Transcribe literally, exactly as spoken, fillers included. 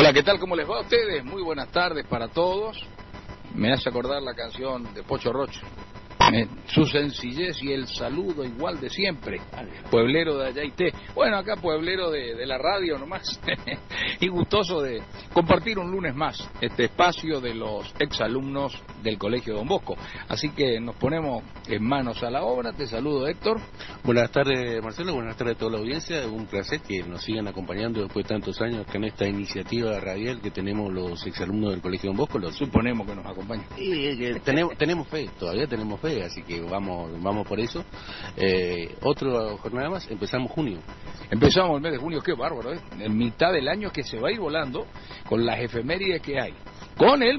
Hola, ¿qué tal? ¿Cómo les va a ustedes? Muy buenas tardes para todos. Me hace acordar la canción de Pocho Rocho. Eh, su sencillez y el saludo igual de siempre. Pueblero de Ayaité. Bueno, acá pueblero de, de la radio nomás. Y gustoso de compartir un lunes más este espacio de los exalumnos del Colegio Don Bosco. Así que nos ponemos en manos a la obra. Te saludo, Héctor. Buenas tardes, Marcelo. Buenas tardes a toda la audiencia. Un placer que nos sigan acompañando después de tantos años que en esta iniciativa radial que tenemos los exalumnos del Colegio Don Bosco. Los... Suponemos que nos acompañan. Y, eh, tenemos, tenemos fe, todavía tenemos fe, así que vamos vamos por eso. Eh, otra jornada más, empezamos junio. Empezamos el mes de junio, qué bárbaro, ¿eh? En mitad del año que se va a ir volando con las efemérides que hay. Con el